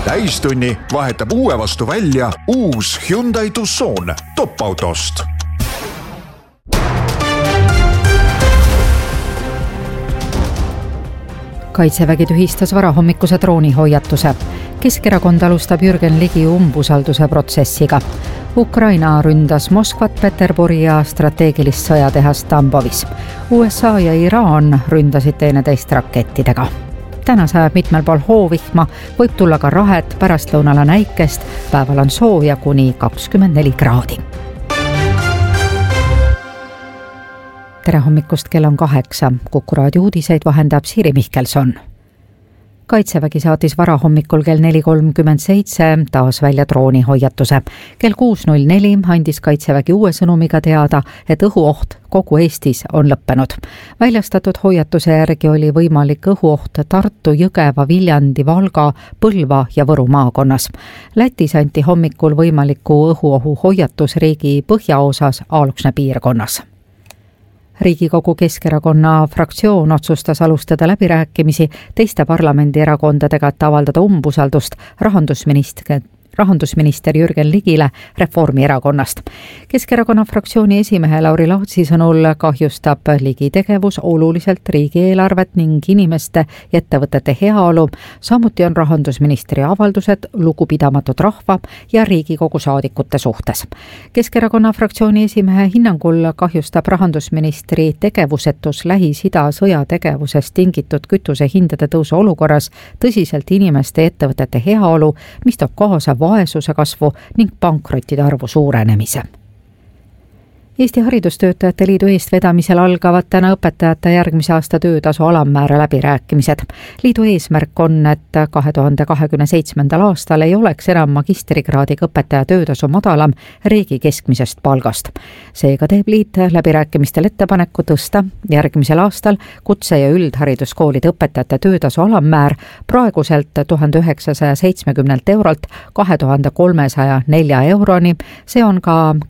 täistunni vahetab uue vastu välja uus Hyundai Tucson top-autost. Kaitsevägi tühistas varahommikuse droonihoiatuse. Keskerakond alustab Jürgen Ligi umbusalduse protsessiga. Ukraina ründas Moskvat, Peterburi ja strateegilist sõjatehast Tambovis. USA ja Iraan ründasid teineteist rakettidega. Täna sajab mitmel pool hoovihma, võib tulla ka rahet, pärastlõunal on äikest, päeval on sooja kuni 24 kraadi. Tere hommikust, kell on 8. Kuku raadio uudiseid vahendab Siiri Mihkelson. Kaitsevägi saatis varahommikul kell 4.37 taas välja droonihoiatuse. Kell 6.04 andis Kaitsevägi uue sõnumiga teada, et õhuoht kogu Eestis on lõppenud. Väljastatud hoiatuse järgi oli võimalik õhuoht Tartu, Jõgeva, Viljandi, Valga, Põlva ja Võru maakonnas. Lätis anti hommikul võimaliku õhuohu hoiatus riigi põhjaosas Aaluksne piirkonnas. Riigikogu Keskerakonna fraktsioon otsustas alustada läbirääkimisi teiste parlamendierakondadega, et avaldada umbusaldust rahandusminister Jürgen Ligile Reformierakonnast. Keskerakonna fraktsiooni esimehe Lauri Laatsi sõnul kahjustab Ligi tegevus oluliselt riigieelarvet ning inimeste ja ettevõtete heaolu. Samuti on rahandusministri avaldused lugupidamatud rahva ja Riigikogu saadikute suhtes. Keskerakonna fraktsiooni esimehe hinnangul kahjustab rahandusministri tegevusetus Lähis-Ida sõjategevusest tingitud kütusehindade tõusu olukorras tõsiselt inimeste ja ettevõtete heaolu, mis toob kaasa vaesuse kasvu ning pankrottide arvu suurenemise. Eesti Haridustöötajate Liidu eestvedamisel algavad täna õpetajate järgmise aasta töötasu alammäära läbirääkimised. Liidu eesmärk on, et 2027. aastal ei oleks enam magistrikraadiga õpetaja töötasu madalam riigi keskmisest palgast. Seega teeb liit läbirääkimistel ettepaneku tõsta järgmisel aastal kutse- ja üldhariduskoolide õpetajate töötasu alammäär praeguselt 1970 eurolt 2304 euroni. See on ka